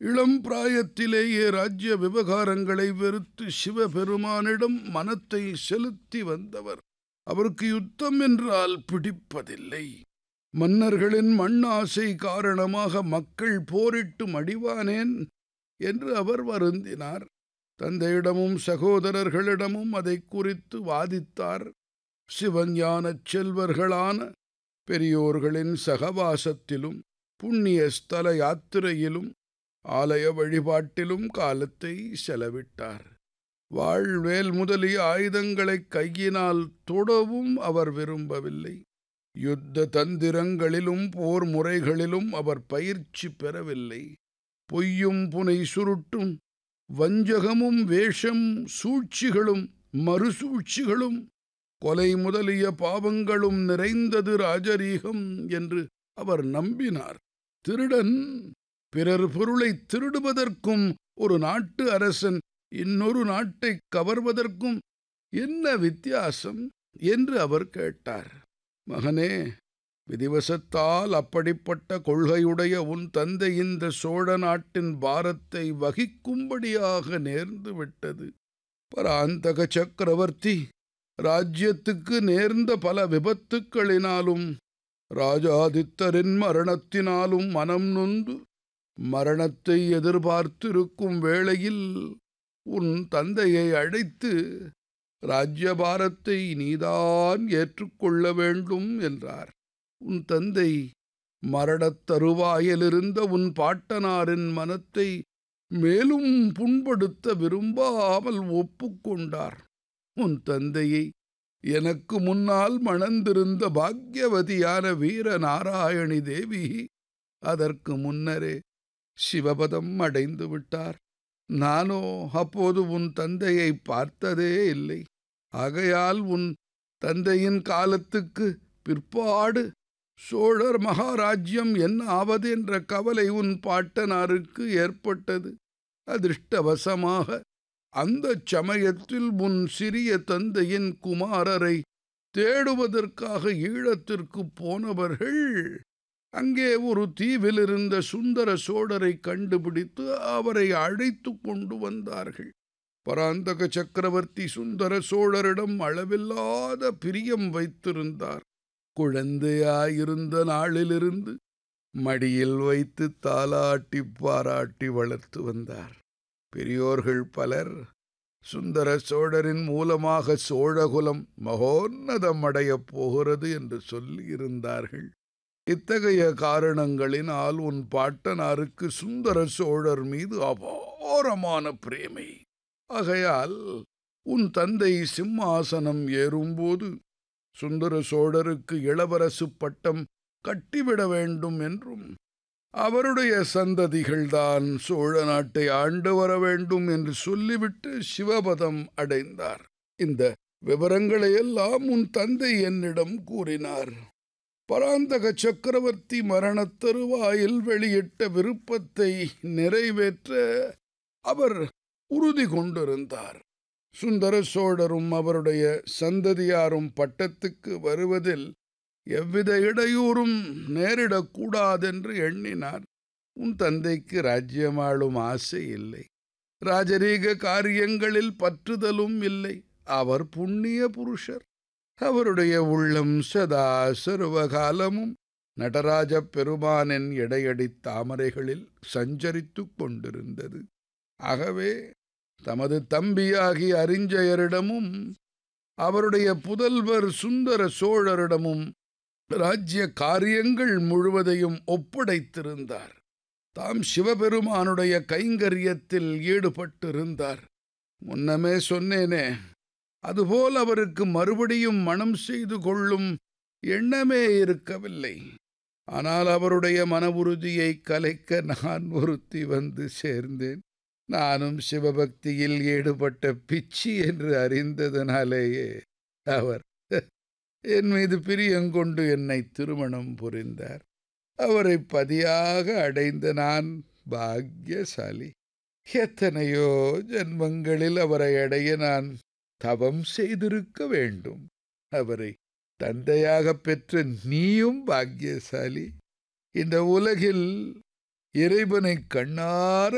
இளம் பிராயத்திலேயே ராஜ்ய விவகாரங்களை வெறுத்து சிவபெருமானிடம் மனத்தை செலுத்தி வந்தவர். அவருக்கு யுத்தம் என்றால் பிடிப்பதில்லை. மன்னர்களின் மண்ணாசை காரணமாக மக்கள் போரிட்டு மடிவானேன் என்று அவர் வருந்தினார். தந்தையிடமும் சகோதரர்களிடமும் அதை குறித்து வாதித்தார். சிவஞானச் செல்வர்களான பெரியோர்களின் சகவாசத்திலும் புண்ணிய ஸ்தல யாத்திரையிலும் ஆலய வழிபாட்டிலும் காலத்தை செலவிட்டார். வாழ்வேல் முதலிய ஆயுதங்களை கையினால் தொடவும் அவர் விரும்பவில்லை. யுத்த தந்திரங்களிலும் போர் முறைகளிலும் அவர் பயிற்சி பெறவில்லை. பொய்யும் புனை சுருட்டும் வஞ்சகமும் வேஷம் சூழ்ச்சிகளும் மறுசூழ்ச்சிகளும் கொலை முதலிய பாவங்களும் நிறைந்தது ராஜரீகம் என்று அவர் நம்பினார். திருடன் பிறர் பொருளை திருடுவதற்கும் ஒரு நாட்டு அரசன் இன்னொரு நாட்டை கவர்வதற்கும் என்ன வித்தியாசம் என்று அவர் கேட்டார். மகனே, விதிவசத்தால் அப்படிப்பட்ட கொள்கையுடைய உன் தந்தை இந்த சோழ நாட்டின் பாரத்தை வகிக்கும்படியாக நேர்ந்து விட்டது. பராந்தக சக்கரவர்த்தி ராஜ்யத்துக்கு நேர்ந்த பல விபத்துக்களினாலும் ராஜாதித்தரின் மரணத்தினாலும் மனம் நொந்து மரணத்தை எதிர்பார்த்திருக்கும் வேளையில் உன் தந்தையை அழைத்து ராஜ்யபாரத்தை நீதான் ஏற்றுக்கொள்ள வேண்டும் என்றார். உன் தந்தை மரணத் தருவாயிலிருந்த உன் பாட்டனாரின் மனத்தை மேலும் புண்படுத்த விரும்பாமல் ஒப்புக்கொண்டார். உன் தந்தையை எனக்கு முன்னால் மணந்திருந்த பாக்யவதியான வீர நாராயணி தேவி அதற்கு முன்னரே சிவபதம் அடைந்து விட்டார். நானோ அப்போது உன் தந்தையை பார்த்ததே இல்லை. ஆகையால் உன் தந்தையின் காலத்துக்கு பிற்பாடு சோழர் மகாராஜ்யம் என்ன ஆவது என்ற கவலை உன் பாட்டனாருக்கு ஏற்பட்டது. அதிர்ஷ்டவசமாக அந்த சமயத்தில் உன் சிறிய தந்தையின் குமாரரை தேடுவதற்காக ஈழத்திற்கு போனவர்கள் அங்கே ஒரு தீவில் இருந்த சுந்தர சோழரை கண்டுபிடித்து அவரை அழைத்து கொண்டு வந்தார்கள். பராந்தக சக்கரவர்த்தி சுந்தர சோழரிடம் அளவில்லாத பிரியம் வைத்திருந்தார். குழந்தையாயிருந்த நாளிலிருந்து மடியில் வைத்து தாலாட்டி பாராட்டி வளர்த்து வந்தார். பெரியோர்கள் பலர் சுந்தர சோழரின் மூலமாக சோழகுலம் மகோன்னதம் அடையப் போகிறது என்று சொல்லியிருந்தார்கள். இத்தகைய காரணங்களினால் உன் பாட்டனாருக்கு சுந்தர சோழர் மீது அபாரமான பிரேமை. ஆகையால் உன் தந்தை சிம்மாசனம் ஏறும்போது சுந்தர சோழருக்கு இளவரசு பட்டம் கட்டிவிட வேண்டும் என்றும் அவருடைய சந்ததிகள்தான் சோழ நாட்டை ஆண்டு வர வேண்டும் என்று சொல்லிவிட்டு சிவபதம் அடைந்தார். இந்த விவரங்களையெல்லாம் உன் தந்தை என்னிடம் கூறினார். பராந்தக சக்கரவர்த்தி மரணத் தருவாயில் வெளியிட்ட விருப்பத்தை நிறைவேற்ற அவர் உறுதி கொண்டிருந்தார். சுந்தர சோழரும் அவருடைய சந்ததியாரும் பட்டத்துக்கு வருவதில் எவ்வித இடையூறும் நேரிடக்கூடாதென்று எண்ணினார். உன் தந்தைக்கு ராஜ்யமாளும் ஆசை இல்லை. ராஜரீக காரியங்களில் பற்றுதலும் இல்லை. அவர் புண்ணிய புருஷர். அவருடைய உள்ளம் சதா சர்வகாலமும் நடராஜ பெருமானின் இடையடி தாமரைகளில் சஞ்சரித்து கொண்டிருந்தது. ஆகவே தமது தம்பியாகிய அரிஞ்சயரிடமும் அவருடைய புதல்வர் சுந்தர சோழரிடமும் ராஜ்ய காரியங்கள் முழுவதையும் ஒப்படைத்திருந்தார். தாம் சிவபெருமானுடைய கைங்கரியத்தில் ஈடுபட்டிருந்தார். முன்னமே சொன்னேனே, அதுபோல் அவருக்கு மறுபடியும் மனம் செய்து கொள்ளும் எண்ணமே இருக்கவில்லை. ஆனால் அவருடைய மன உறுதியை கலைக்க நான் ஒருத்தி வந்து சேர்ந்தேன். நானும் சிவபக்தியில் ஈடுபட்ட பிச்சி என்று அறிந்ததனாலேயே அவர் என் மீது பிரியங்கொண்டு என்னை திருமணம் புரிந்தார். அவரை பதியாக அடைந்த நான் பாக்யசாலி. எத்தனையோ ஜன்மங்களில் அவரை அடைய நான் தவம் செய்திருக்க வேண்டும். அவரை தந்தையாக பெற்ற நீயும் பாக்யசாலி. இந்த உலகில் இறைவனை கண்ணார